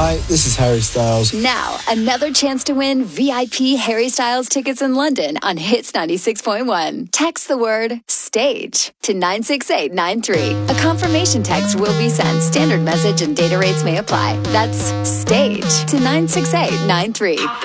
Hi, this is Harry Styles. Now, another chance to win VIP Harry Styles tickets in London on Hits 96.1. Text the word STAGE to 96893. A confirmation text will be sent. Standard message and data rates may apply. That's STAGE to 96893.